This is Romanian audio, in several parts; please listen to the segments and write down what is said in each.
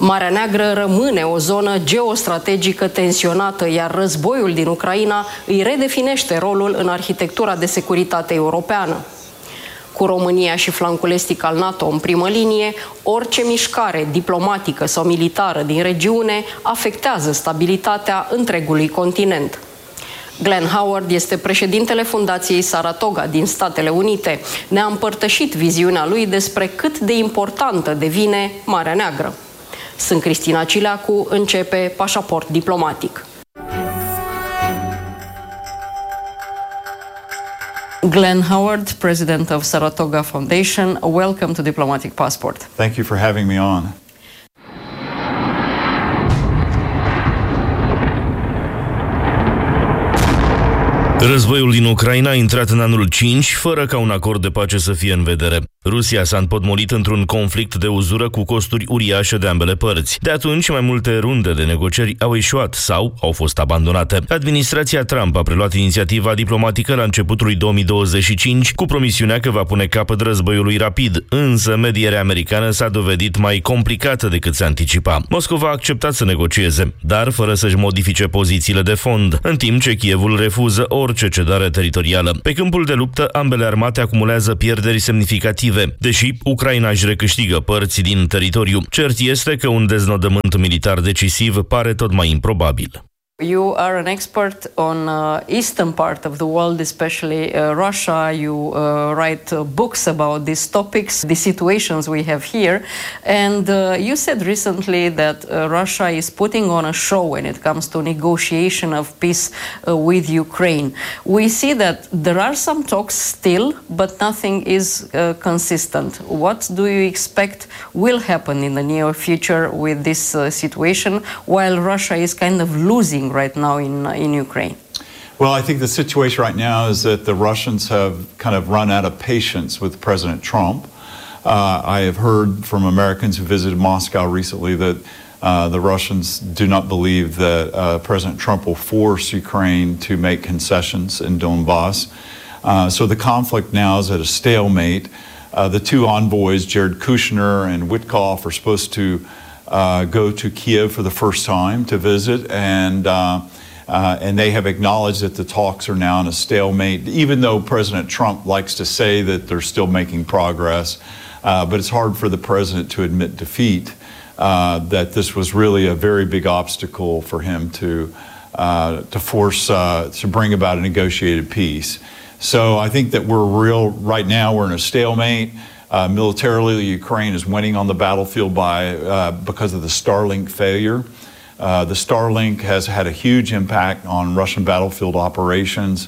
Marea Neagră rămâne o zonă geostrategică tensionată, iar războiul din Ucraina îi redefinește rolul în arhitectura de securitate europeană. Cu România și flancul estic al NATO în primă linie, orice mișcare diplomatică sau militară din regiune afectează stabilitatea întregului continent. Glenn Howard este președintele Fundației Saratoga din Statele Unite. Ne-a împărtășit viziunea lui despre cât de importantă devine Marea Neagră. Sunt Cristina Cileacu, începe Pașaport Diplomatic. Glenn Howard, President of Saratoga Foundation, welcome to Diplomatic Passport. Thank you for having me on. Războiul din Ucraina a intrat în anul 5 fără ca un acord de pace să fie în vedere. Rusia s-a împotmolit într-un conflict de uzură cu costuri uriașe de ambele părți. De atunci, mai multe runde de negocieri au eșuat sau au fost abandonate. Administrația Trump a preluat inițiativa diplomatică la începutul lui 2025 cu promisiunea că va pune capăt războiului rapid, însă medierea americană s-a dovedit mai complicată decât se anticipa. Moscova a acceptat să negocieze, dar fără să-și modifice pozițiile de fond, în timp ce Kievul refuză orice cedare teritorială. Pe câmpul de luptă, ambele armate acumulează pierderi semnificative, deși Ucraina își recâștigă părți din teritoriu. Cert este că un deznodământ militar decisiv pare tot mai improbabil. You are an expert on eastern part of the world, especially Russia. You write books about these topics, the situations we have here. And you said recently that Russia is putting on a show when it comes to negotiation of peace with Ukraine. We see that there are some talks still, but nothing is consistent. What do you expect will happen in the near future with this situation, while Russia is kind of losing right now in Ukraine? Well, I think the situation right now is that the Russians have kind of run out of patience with President Trump. I have heard from Americans who visited Moscow recently that the Russians do not believe that President Trump will force Ukraine to make concessions in Donbass. So the conflict now is at a stalemate. The two envoys, Jared Kushner and Witkoff, are supposed to go to Kiev for the first time to visit, and they have acknowledged that the talks are now in a stalemate, even though President Trump likes to say that they're still making progress. But it's hard for the president to admit defeat, that this was really a very big obstacle for him to force, to bring about a negotiated peace. So I think that right now we're in a stalemate. Militarily, Ukraine is winning on the battlefield because of the Starlink failure. The Starlink has had a huge impact on Russian battlefield operations.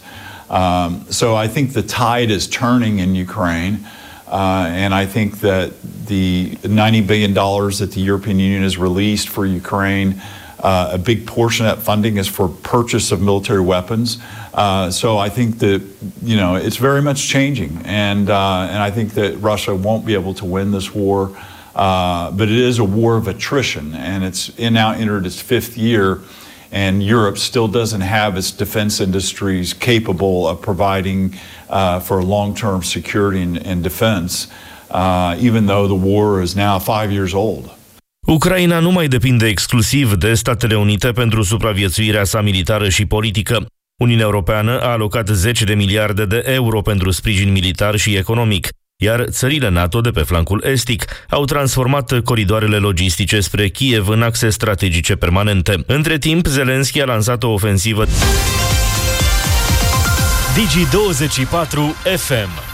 So I think the tide is turning in Ukraine, and I think that the $90 billion that the European Union has released for Ukraine, a big portion of that funding is for purchase of military weapons. So I think that, it's very much changing, and I think that Russia won't be able to win this war, but it is a war of attrition, and it's now entered its fifth year, and Europe still doesn't have its defense industries capable of providing for long-term security and defense, even though the war is now 5 years old. Ucraina nu mai depinde exclusiv de Statele Unite pentru supraviețuirea sa militară și politică. Uniunea Europeană a alocat 10 de miliarde de euro pentru sprijin militar și economic, iar țările NATO de pe flancul estic au transformat coridoarele logistice spre Kiev în axe strategice permanente. Între timp, Zelenski a lansat o ofensivă. Digi24 FM